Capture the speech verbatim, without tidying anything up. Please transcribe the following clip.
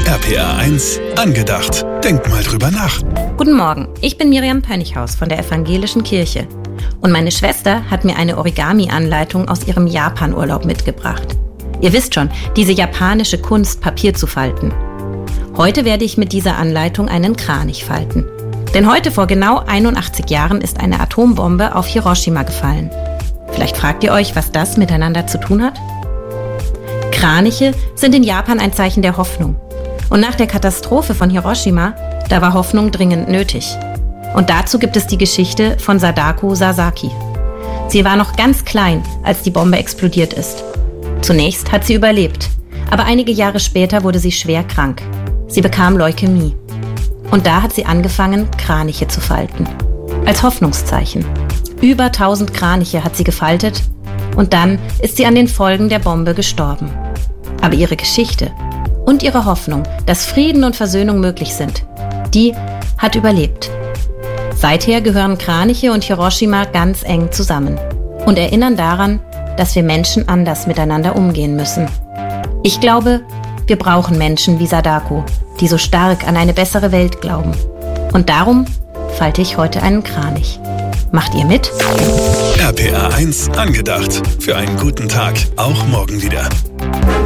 R P R eins angedacht. Denk mal drüber nach. Guten Morgen, ich bin Miriam Pönichhaus von der Evangelischen Kirche. Und meine Schwester hat mir eine Origami-Anleitung aus ihrem Japan-Urlaub mitgebracht. Ihr wisst schon, diese japanische Kunst, Papier zu falten. Heute werde ich mit dieser Anleitung einen Kranich falten. Denn heute vor genau einundachtzig Jahren ist eine Atombombe auf Hiroshima gefallen. Vielleicht fragt ihr euch, was das miteinander zu tun hat? Kraniche sind in Japan ein Zeichen der Hoffnung. Und nach der Katastrophe von Hiroshima, da war Hoffnung dringend nötig. Und dazu gibt es die Geschichte von Sadako Sasaki. Sie war noch ganz klein, als die Bombe explodiert ist. Zunächst hat sie überlebt, aber einige Jahre später wurde sie schwer krank. Sie bekam Leukämie. Und da hat sie angefangen, Kraniche zu falten. Als Hoffnungszeichen. Über tausend Kraniche hat sie gefaltet und dann ist sie an den Folgen der Bombe gestorben. Aber ihre Geschichte und ihre Hoffnung, dass Frieden und Versöhnung möglich sind, die hat überlebt. Seither gehören Kraniche und Hiroshima ganz eng zusammen und erinnern daran, dass wir Menschen anders miteinander umgehen müssen. Ich glaube, wir brauchen Menschen wie Sadako, die so stark an eine bessere Welt glauben. Und darum falte ich heute einen Kranich. Macht ihr mit? R P R eins angedacht. Für einen guten Tag. Auch morgen wieder.